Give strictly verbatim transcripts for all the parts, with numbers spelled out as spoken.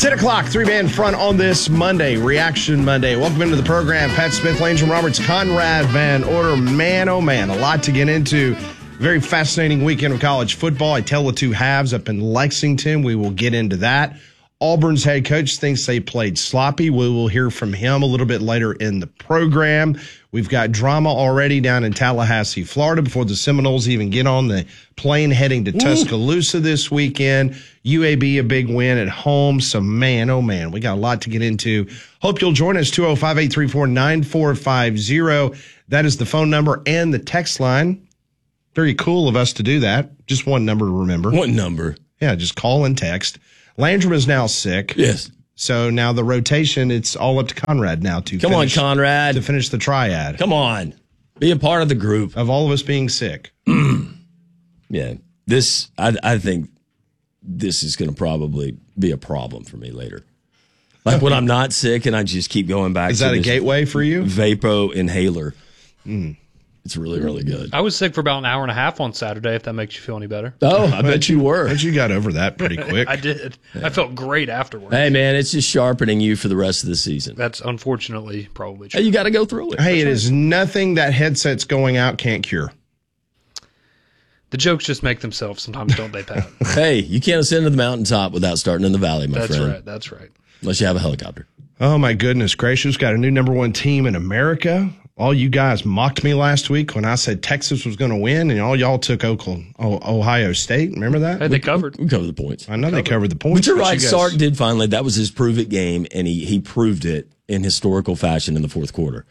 ten o'clock, three-man front on this Monday, Reaction Monday. Welcome into the program. Pat Smith, Landrum Roberts, Conrad Van Order. Man, oh man, a lot to get into. Very fascinating weekend of college football. I tell the two halves up in Lexington. We will get into that. Auburn's head coach thinks they played sloppy. We will hear from him a little bit later in the program. We've got drama already down in Tallahassee, Florida, before the Seminoles even get on the plane heading to Tuscaloosa this weekend. U A B, a big win at home. So, man, oh, man, we got a lot to get into. Hope you'll join us, two oh five, eight three four, nine four five oh. That is the phone number and the text line. Very cool of us to do that. Just one number to remember. One number. Yeah, just call and text. Landrum is now sick. Yes. So now the rotation, it's all up to Conrad now to Come finish, on, Conrad. to finish the triad. Come on. Be a part of the group. Of all of us being sick. Yeah. This, I, I think this is going to probably be a problem for me later. Like when I'm not sick and I just keep going back Is to that a this gateway for you? Vapo inhaler. Mm. It's really, really good. I was sick for about an hour and a half on Saturday, if that makes you feel any better. Oh, I bet you were. But you got over that pretty quick. I did. Yeah. I felt great afterwards. Hey, man, it's just sharpening you for the rest of the season. That's unfortunately probably true. Hey, you got to go through it. Hey, That's it right. is nothing that headsets going out can't cure. The jokes just make themselves sometimes, don't they, Pat? Hey, you can't ascend to the mountaintop without starting in the valley, my That's friend. right. That's right. Unless you have a helicopter. Oh, my goodness gracious. Got a new number one team in America. All you guys mocked me last week when I said Texas was going to win, and all y'all took Ohio State. Remember that? Hey, they covered. We covered the points. I know covered. they covered the points. But you're but right. you guys- Sark did finally. That was his prove it game, and he he proved it in historical fashion in the fourth quarter.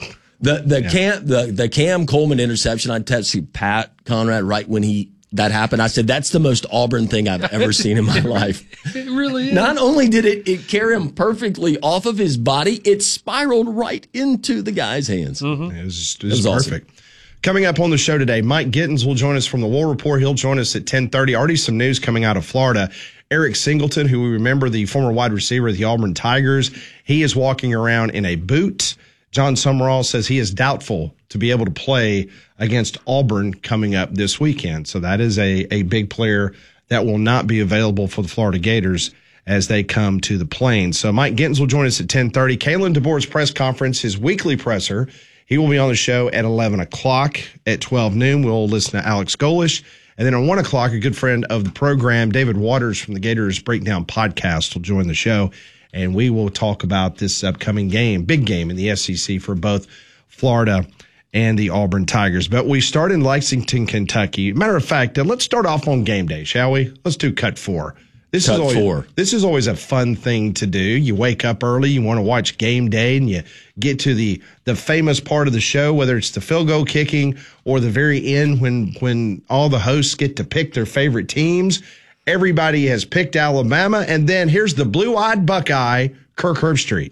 The the Yeah. Cam the, the Cam Coleman interception. I texted Pat Conrad right when he that happened. I said that's the most Auburn thing I've ever seen in my life. It really is. Not only did it, it carry him perfectly off of his body, it spiraled right into the guy's hands. Mm-hmm. It was, it It was, was perfect. Awesome. Coming up on the show today, Mike Gittins will join us from the War Report. He'll join us at ten thirty. Already some news coming out of Florida. Eric Singleton, who we remember, the former wide receiver of the Auburn Tigers, he is walking around in a boot. John Summerall says he is doubtful to be able to play against Auburn coming up this weekend. So that is a, a big player that will not be available for the Florida Gators as they come to the Plains. So Mike Gittins will join us at ten thirty. Kalen DeBoer's press conference, his weekly presser, he will be on the show at eleven o'clock. At twelve noon, we'll listen to Alex Golish. And then at one o'clock, a good friend of the program, David Waters from the Gators Breakdown Podcast, will join the show. And we will talk about this upcoming game, big game in the S E C for both Florida and the Auburn Tigers. But we start in Lexington, Kentucky. Matter of fact, uh, let's start off on game day, shall we? Let's do cut four. This Cut is always, four. This is always a fun thing to do. You wake up early, you want to watch game day, and you get to the the famous part of the show, whether it's the field goal kicking or the very end when when all the hosts get to pick their favorite teams. Everybody has picked Alabama, and then here's the blue-eyed Buckeye, Kirk Herbstreit.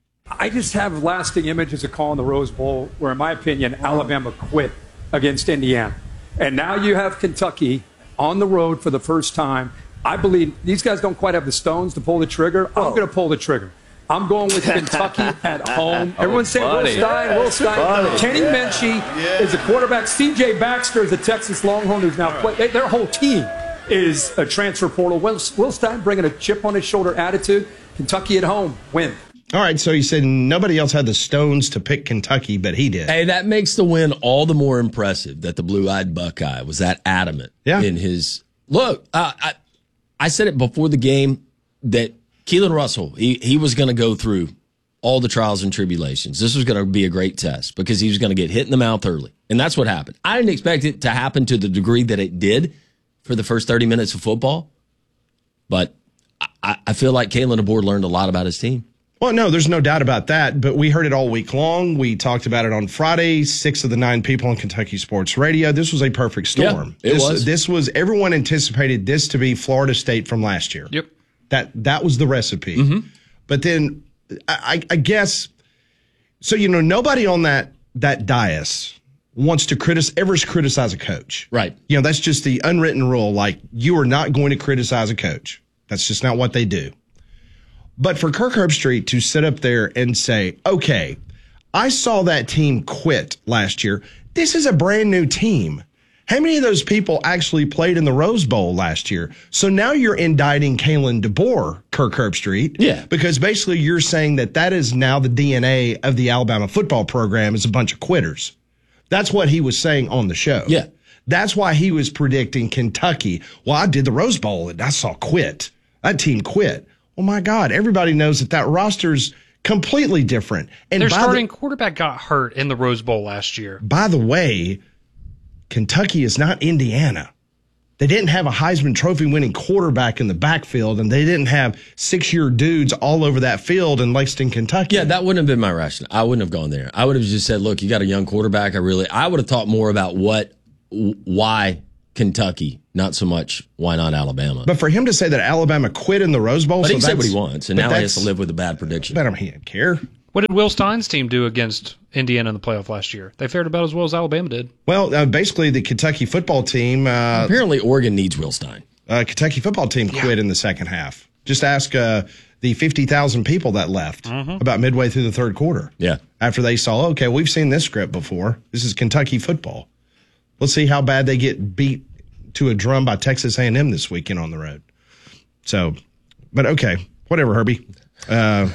I just have lasting images of calling the Rose Bowl where, in my opinion, Alabama quit against Indiana. And now you have Kentucky on the road for the first time. I believe these guys don't quite have the stones to pull the trigger. I'm going to pull the trigger. I'm going with Kentucky at home. Everyone's saying Will Stein, Will Stein. Kenny Minchie yeah. is a quarterback. C J Baxter is a Texas Longhorn who's now played. They, their whole team is a transfer portal. Will, Will Stein bringing a chip on his shoulder attitude. Kentucky at home, win. All right, so you said nobody else had the stones to pick Kentucky, but he did. Hey, that makes the win all the more impressive that the blue-eyed Buckeye was that adamant yeah. in his – look, uh, I, I said it before the game that Keelan Russell, he, he was going to go through all the trials and tribulations. This was going to be a great test because he was going to get hit in the mouth early, and that's what happened. I didn't expect it to happen to the degree that it did for the first thirty minutes of football, but I, I feel like Kalen DeBoer learned a lot about his team. Well, no, there's no doubt about that, but we heard it all week long. We talked about it on Friday, six of the nine people on Kentucky Sports Radio. This was a perfect storm. Yeah, it this, was. This was, everyone anticipated this to be Florida State from last year. Yep. That that was the recipe. Mm-hmm. But then, I, I guess, so, you know, nobody on that that dais wants to criticize, ever criticize a coach. Right. You know, that's just the unwritten rule. Like, you are not going to criticize a coach. That's just not what they do. But for Kirk Herbstreit to sit up there and say, okay, I saw that team quit last year. This is a brand new team. How many of those people actually played in the Rose Bowl last year? So now you're indicting Kalen DeBoer, Kirk Herbstreit. Yeah. Because basically you're saying that that is now the D N A of the Alabama football program is a bunch of quitters. That's what he was saying on the show. Yeah. That's why he was predicting Kentucky. Well, I did the Rose Bowl and I saw quit. That team quit. Oh, my God. Everybody knows that that roster's completely different. And Their by starting the, quarterback got hurt in the Rose Bowl last year. by the way, Kentucky is not Indiana. They didn't have a Heisman Trophy winning quarterback in the backfield, and they didn't have six-year dudes all over that field in Lexington, Kentucky. Yeah, that wouldn't have been my rationale. I wouldn't have gone there. I would have just said, look, you got a young quarterback. I really, I would have thought more about what, why Kentucky, not so much why not Alabama. But for him to say that Alabama quit in the Rose Bowl, But so he can say that's- what he wants, and but now he has that's- to live with a bad prediction. But I mean, he didn't care. What did Will Stein's team do against Indiana in the playoff last year? They fared about as well as Alabama did. Well, uh, basically, the Kentucky football team, uh, Apparently, Oregon needs Will Stein. uh, Kentucky football team quit in the second half. Just ask uh, the fifty thousand people that left Mm-hmm. about midway through the third quarter. Yeah. After they saw, okay, we've seen this script before. This is Kentucky football. Let's see how bad they get beat to a drum by Texas A and M this weekend on the road. So, but okay, whatever, Herbie. Uh,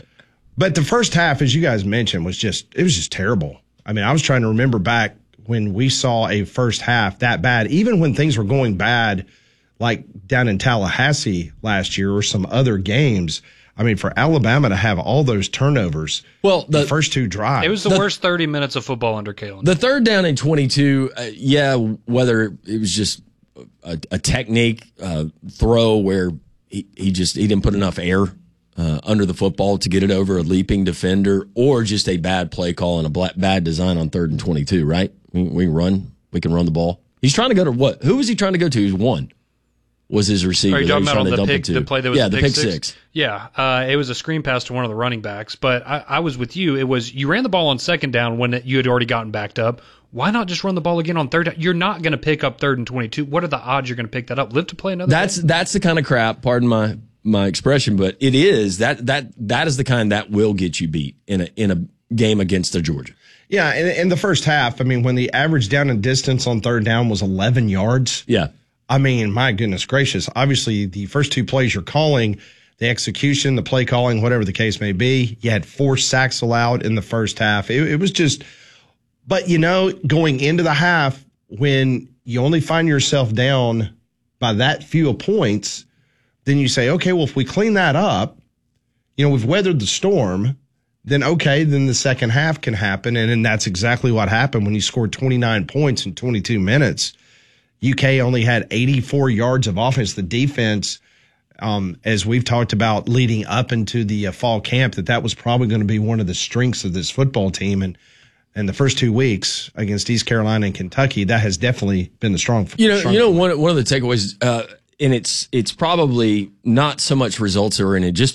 but the first half, as you guys mentioned, was just, it was just terrible. I mean, I was trying to remember back when we saw a first half that bad, even when things were going bad, like down in Tallahassee last year or some other games. I mean, for Alabama to have all those turnovers, Well, the, the first two drives. It was the, The- worst thirty minutes of football under Kalen. The third down and twenty-two, uh, yeah, whether it was just a, a technique uh, throw where he, he just he didn't put enough air uh, under the football to get it over a leaping defender, or just a bad play call and a black, bad design on third and twenty-two, right? We, we run, we can run the ball. He's trying to go to what? Who was he trying to go to? He's one. Was his receiver? Are you that talking he was about on trying to the dump pick, it to. the play that was yeah, the the pick, pick six? Yeah, uh, it was a screen pass to one of the running backs. But I, I was with you. It was you ran the ball on second down when it, you had already gotten backed up. Why not just run the ball again on third down? You're not going to pick up third and twenty-two. What are the odds you're going to pick that up? Live to play another. That's game? that's the kind of crap. Pardon my my expression, but it is that that that is the kind that will get you beat in a in a game against the Georgia. Yeah, in, in the first half, I mean, when the average down and distance on third down was eleven yards, Yeah. I mean, my goodness gracious. Obviously, the first two plays you're calling, the execution, the play calling, whatever the case may be, you had four sacks allowed in the first half. It, it was just, but you know, going into the half, when you only find yourself down by that few points, then you say, okay, well, if we clean that up, you know, we've weathered the storm, then okay, then the second half can happen. And then that's exactly what happened when you scored twenty-nine points in twenty-two minutes. U K only had eighty-four yards of offense. The defense, um, as we've talked about leading up into the uh, fall camp, that that was probably going to be one of the strengths of this football team. And and the first two weeks against East Carolina and Kentucky, that has definitely been the strong. You know, strong you know one one of the takeaways, uh, and it's it's probably not so much results that are in it, just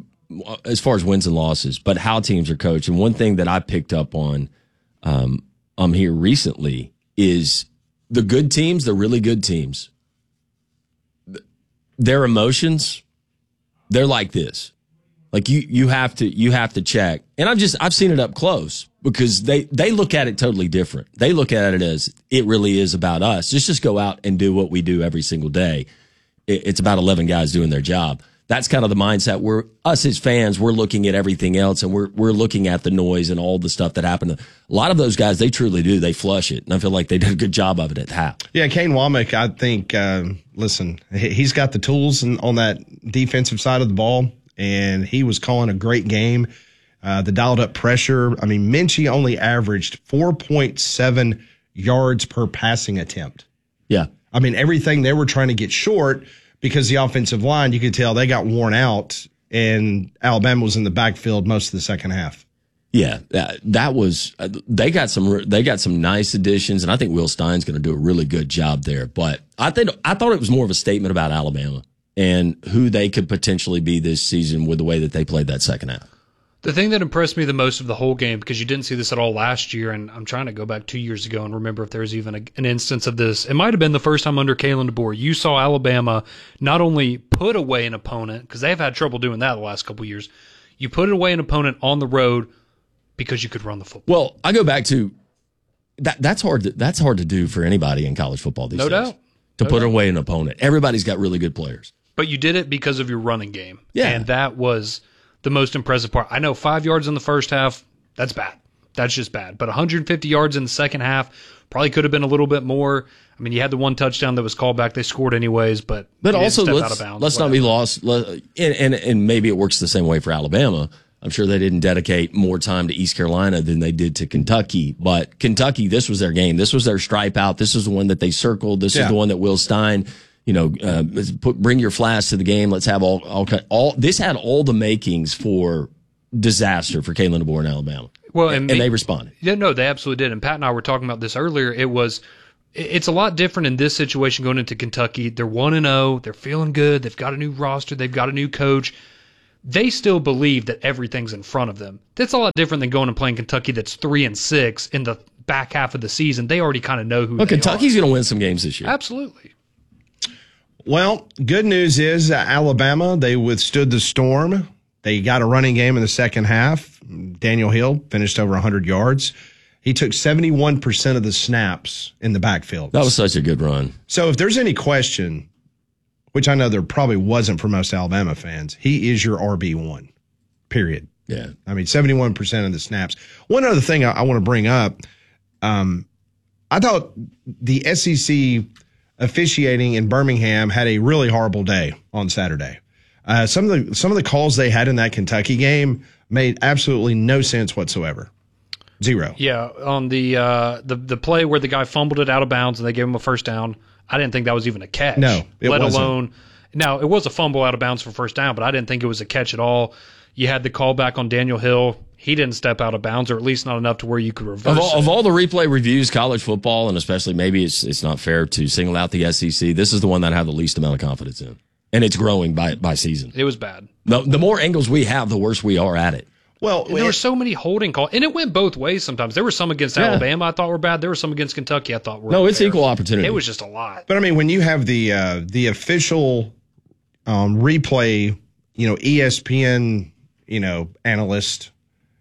as far as wins and losses, but how teams are coached. And one thing that I picked up on um, um here recently is the good teams, the really good teams, their emotions, they're like this. Like you, you have to, you have to check. And I've just, I've seen it up close because they, they look at it totally different. They look at it as it really is about us. Just, just go out and do what we do every single day. It, it's about eleven guys doing their job. That's kind of the mindset where us as fans, we're looking at everything else and we're, we're looking at the noise and all the stuff that happened. A lot of those guys, they truly do. They flush it. And I feel like they did a good job of it at half. Yeah, Kane Womack, I think, um, listen, he- he's got the tools in, on that defensive side of the ball, and he was calling a great game. Uh, the dialed up pressure. I mean, Minchie only averaged four point seven yards per passing attempt. Yeah. I mean, everything they were trying to get short because the offensive line, you could tell they got worn out, and Alabama was in the backfield most of the second half. Yeah, that, that was uh, they got some they got some nice additions, and I think Will Stein's going to do a really good job there. But I think I thought it was more of a statement about Alabama and who they could potentially be this season with the way that they played that second half. The thing that impressed me the most of the whole game, because you didn't see this at all last year, and I'm trying to go back two years ago and remember if there was even a, an instance of this. It might have been the first time under Kalen DeBoer. You saw Alabama not only put away an opponent, because they've had trouble doing that the last couple of years. You put away an opponent on the road because you could run the football. Well, I go back to that that's hard. To, that's hard to do for anybody in college football these No days. doubt. To No put doubt. away an opponent. Everybody's got really good players. But you did it because of your running game. Yeah. And that was the most impressive part. I know five yards in the first half, that's bad. That's just bad. But one hundred fifty yards in the second half probably could have been a little bit more. I mean, you had the one touchdown that was called back. They scored anyways, but But you didn't also, step let's, out of bounds, let's not be whatever. lost. Let- And, and, and maybe it works the same way for Alabama. I'm sure they didn't dedicate more time to East Carolina than they did to Kentucky. But Kentucky, this was their game. This was their stripe out. This is the one that they circled. This Yeah. is the one that Will Stein, you know, uh, put, bring your flash to the game. Let's have all, all, all, this had all the makings for disaster for Kalen DeBoer in Alabama. Well, and, and and me- they responded. Yeah, no, they absolutely did. And Pat and I were talking about this earlier. It was, it's a lot different in this situation going into Kentucky. They're one and zero. They're feeling good. They've got a new roster. They've got a new coach. They still believe that everything's in front of them. That's a lot different than going and playing Kentucky that's three and six in the back half of the season. They already kind of know who. Well, they Kentucky's going to win some games this year. are. Absolutely. Well, good news is uh, Alabama, they withstood the storm. They got a running game in the second half. Daniel Hill finished over one hundred yards. He took seventy-one percent of the snaps in the backfield. That was such a good run. So if there's any question, which I know there probably wasn't for most Alabama fans, he is your R B one, period. Yeah. I mean, seventy-one percent of the snaps. One other thing I, I want to bring up, um, I thought the S E C officiating in Birmingham had a really horrible day on Saturday. Uh, some of the some of the calls they had in that Kentucky game made absolutely no sense whatsoever. Zero. Yeah, on the uh, the the play where the guy fumbled it out of bounds and they gave him a first down, I didn't think that was even a catch. No, it let wasn't. alone now it was a fumble out of bounds for first down, but I didn't think it was a catch at all. You had the call back on Daniel Hill. He didn't step out of bounds, or at least not enough to where you could reverse Of all, it. of all the replay reviews, college football, and especially maybe it's it's not fair to single out the S E C, this is the one that I have the least amount of confidence in. And it's growing by by season. It was bad. The, the more angles we have, the worse we are at it. Well, And there were so many holding calls, and it went both ways sometimes. There were some against Yeah. Alabama I thought were bad. There were some against Kentucky I thought were No, it's unfair. equal opportunity. It was just a lot. but I mean, when you have the uh, the official um, replay, you know, E S P N, you know, analyst,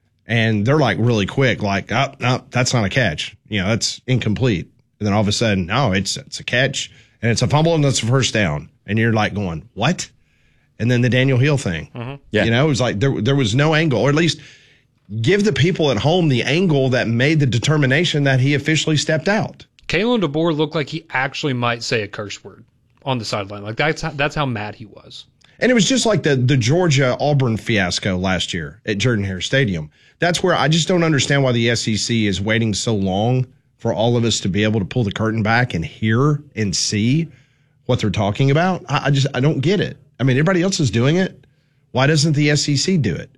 and they're like really quick, like, oh, no, that's not a catch. You know, that's incomplete. And then all of a sudden, no, it's it's a catch, and it's a fumble, and that's a first down. And you're like going, what? And then the Daniel Hill thing. Yeah. You know, it was like there there was no angle, or at least give the people at home the angle that made the determination that he officially stepped out. Kalen DeBoer looked like he actually might say a curse word on the sideline. Like that's how, that's how mad he was. And it was just like the the Georgia Auburn fiasco last year at Jordan Hare Stadium. That's where I just don't understand why the S E C is waiting so long for all of us to be able to pull the curtain back and hear and see what they're talking about. I, I just I don't get it. I mean, everybody else is doing it. Why doesn't the S E C do it?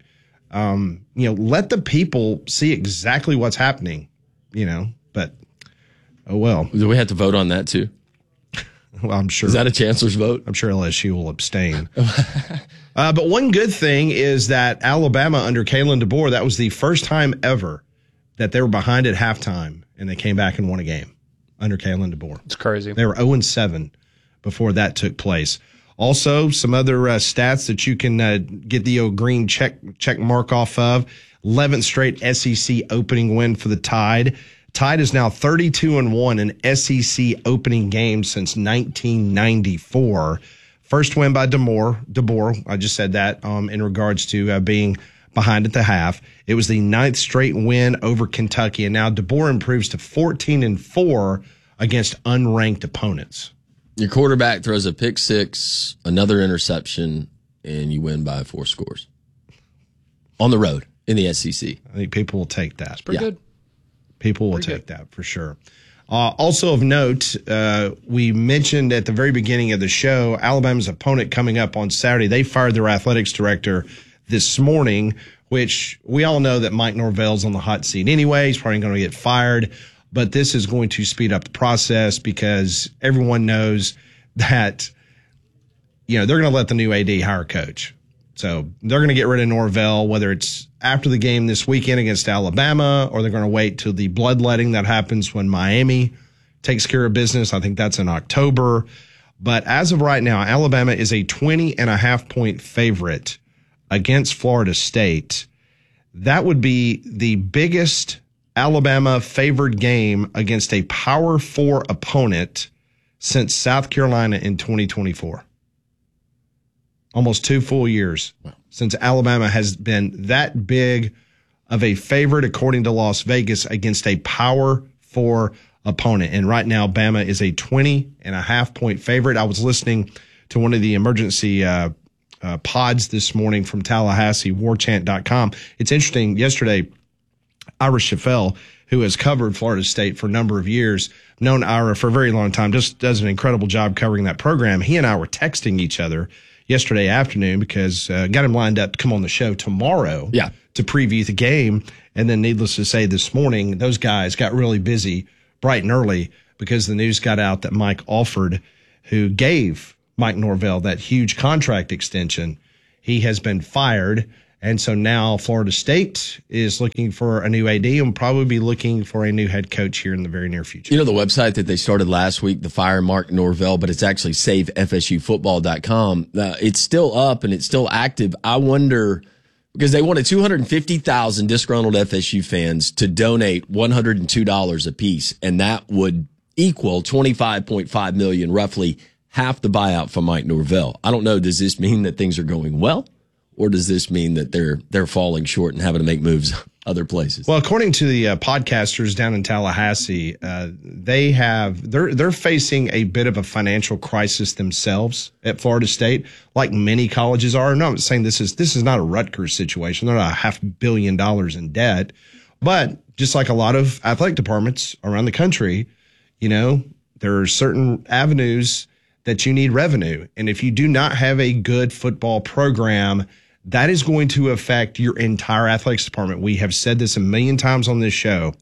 Um, you know, let the people see exactly what's happening. You know, but oh well. Do we have to vote on that too? Well, I'm sure. Is that a chancellor's vote? I'm sure L S U will abstain. uh, but one good thing is that Alabama under Kalen DeBoer, that was the first time ever that they were behind at halftime and they came back and won a game under Kalen DeBoer. It's crazy. They were oh and seven before that took place. Also, some other uh, stats that you can uh, get the old green check check mark off of. eleventh straight S E C opening win for the Tide. Tide is now thirty-two and one in S E C opening games since nineteen ninety-four. First win by DeBoer. DeBoer, I just said that um, in regards to uh, being behind at the half. It was the ninth straight win over Kentucky, and now DeBoer improves to fourteen and four against unranked opponents. Your quarterback throws a pick six, another interception, and you win by four scores. On the road in the S E C. I think people will take that. Pretty Yeah. good. People will Pretty take that for sure. Uh, also of note, uh, we mentioned at the very beginning of the show, Alabama's opponent coming up on Saturday. They fired their athletics director this morning, which we all know that Mike Norvell's on the hot seat anyway. He's probably going to get fired. But this is going to speed up the process because everyone knows that, you know, they're going to let the new A D hire a coach. So they're going to get rid of Norvell, whether it's after the game this weekend against Alabama or they're going to wait till the bloodletting that happens when Miami takes care of business. I think that's in October. But as of right now, Alabama is a twenty and a half point favorite against Florida State. That would be the biggest Alabama favored game against a Power Four opponent since South Carolina in twenty twenty-four. Almost two full years wow. since Alabama has been that big of a favorite, according to Las Vegas, against a Power Four opponent. And right now, Bama is a twenty and a half point favorite. I was listening to one of the emergency uh, uh, pods this morning from Tallahassee, war chant dot com. It's interesting. Yesterday, Ira Scheffel, who has covered Florida State for a number of years, known Ira for a very long time, just does an incredible job covering that program. He and I were texting each other yesterday afternoon because uh, got him lined up to come on the show tomorrow yeah. to preview the game. And then needless to say, this morning, those guys got really busy bright and early because the news got out that Mike Alford, who gave Mike Norvell that huge contract extension, he has been fired. And so now Florida State is looking for a new A D and will probably be looking for a new head coach here in the very near future. You know the website that they started last week, the Fire Mark Norvell, but it's actually save f s u football dot com. Uh, it's still up and it's still active. I wonder, because they wanted two hundred fifty thousand disgruntled F S U fans to donate one hundred two dollars a piece, and that would equal twenty-five point five million dollars, roughly half the buyout for Mike Norvell. I don't know, does this mean that things are going well? Or does this mean that they're they're falling short and having to make moves other places? Well, according to the uh, podcasters down in Tallahassee, uh, they have they're they're facing a bit of a financial crisis themselves at Florida State, like many colleges are. No, I'm saying this is this is not a Rutgers situation. They're not a half billion dollars in debt, but just like a lot of athletic departments around the country, you know, there are certain avenues that you need revenue, and if you do not have a good football program, that is going to affect your entire athletics department. We have said this a million times on this show.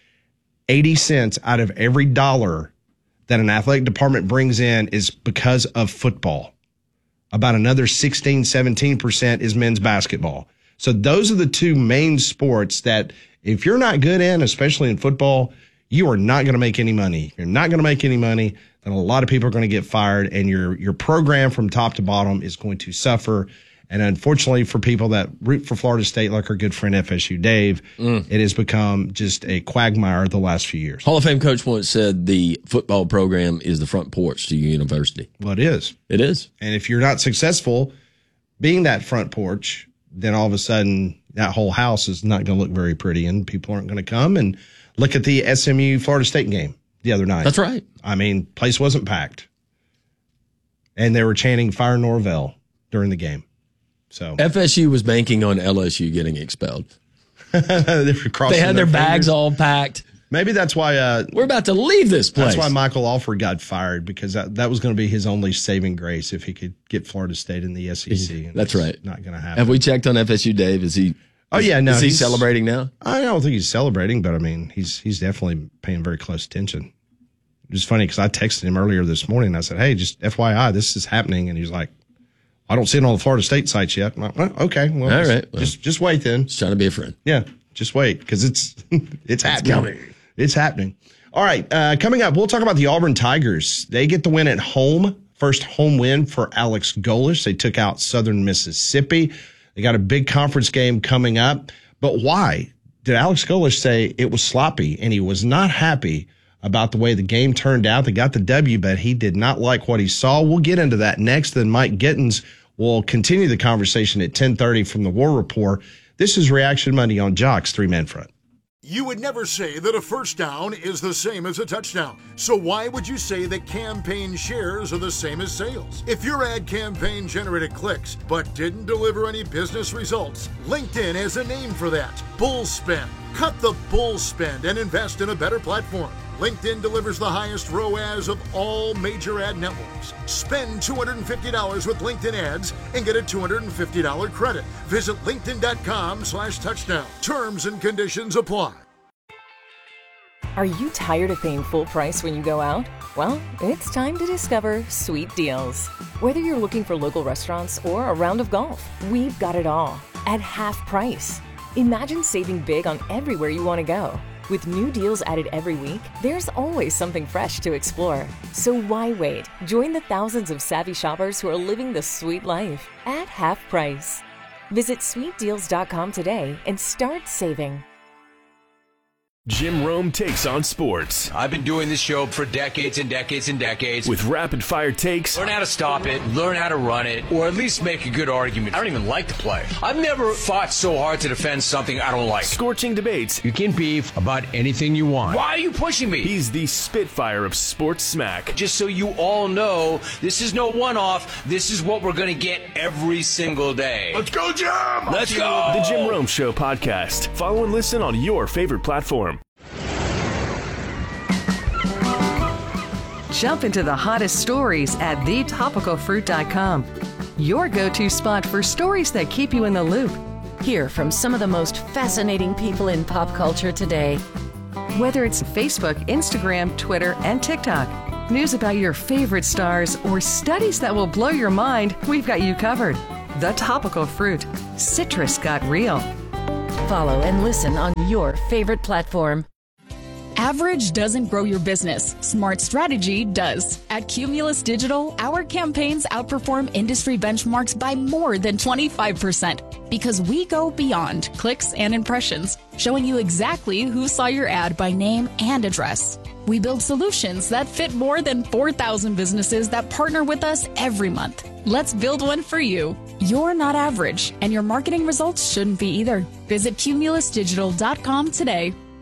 eighty cents out of every dollar that an athletic department brings in is because of football. About another sixteen, seventeen percent is men's basketball. So those are the two main sports that if you're not good in, especially in football, you are not going to make any money. You're not going to make any money. Then a lot of people are going to get fired, and your your program from top to bottom is going to suffer. And unfortunately for people that root for Florida State, like our good friend F S U Dave, mm. it has become just a quagmire the last few years. Hall of Fame coach once said the football program is the front porch to your university. Well, it is. It is. And if you're not successful being that front porch, then all of a sudden that whole house is not going to look very pretty, and people aren't going to come. And look at the S M U Florida State game the other night. That's right. I mean, place wasn't packed. And they were chanting Fire Norvell during the game. So F S U was banking on L S U getting expelled. they, they had their, their bags all packed. Maybe that's why uh, we're about to leave this place. That's why Michael Alford got fired, because that, that was going to be his only saving grace if he could get Florida State in the S E C. And that's right. Not going to happen. Have we checked on F S U Dave? Is he? Oh yeah, no. Is he celebrating now? I don't think he's celebrating, but I mean, he's he's definitely paying very close attention. It's funny because I texted him earlier this morning. And I said, "Hey, just F Y I, this is happening," and he's like, I don't see it on the Florida State sites yet. I'm like, well, okay, well, all just, right, well, just just wait then. Just trying to be a friend. Yeah, just wait because it's it's happening. It's, it's happening. All right, uh, coming up, we'll talk about the Auburn Tigers. They get the win at home, first home win for Alex Golesh. They took out Southern Mississippi. They got a big conference game coming up. But why did Alex Golesh say it was sloppy and he was not happy about the way the game turned out? They got the W, but he did not like what he saw. We'll get into that next. Then Mike Gittins will continue the conversation at ten thirty from the War Report. This is Reaction Monday on Jock's Three-Man Front. You would never say that a first down is the same as a touchdown. So why would you say that campaign shares are the same as sales? If your ad campaign generated clicks but didn't deliver any business results, LinkedIn has a name for that. Bull spend. Cut the bull spend and invest in a better platform. LinkedIn delivers the highest R O A S of all major ad networks. Spend two hundred fifty dollars with LinkedIn ads and get a two hundred fifty dollars credit. Visit linkedin.com slash touchdown. Terms and conditions apply. Are you tired of paying full price when you go out? Well, it's time to discover Sweet Deals. Whether you're looking for local restaurants or a round of golf, we've got it all at half price. Imagine saving big on everywhere you want to go. With new deals added every week, there's always something fresh to explore. So why wait? Join the thousands of savvy shoppers who are living the sweet life at half price. Visit sweet deals dot com today and start saving. Jim Rome takes on sports. I've been doing this show for decades and decades and decades. With rapid fire takes. Learn how to stop it, learn how to run it, or at least make a good argument. I don't even like the play. I've never fought so hard to defend something I don't like. Scorching debates. You can beef about anything you want. Why are you pushing me? He's the Spitfire of sports smack. Just so you all know, this is no one-off. This is what we're going to get every single day. Let's go, Jim! Let's go! The Jim Rome Show podcast. Follow and listen on your favorite platform. Jump into the hottest stories at the topical fruit dot com. Your go-to spot for stories that keep you in the loop. Hear from some of the most fascinating people in pop culture today. Whether it's Facebook, Instagram, Twitter, and TikTok, news about your favorite stars, or studies that will blow your mind, we've got you covered. The Topical Fruit. Citrus got real. Follow and listen on your favorite platform. Average doesn't grow your business. Smart strategy does. At Cumulus Digital, our campaigns outperform industry benchmarks by more than twenty-five percent because we go beyond clicks and impressions, showing you exactly who saw your ad by name and address. We build solutions that fit more than four thousand businesses that partner with us every month. Let's build one for you. You're not average, and your marketing results shouldn't be either. Visit cumulus digital dot com today.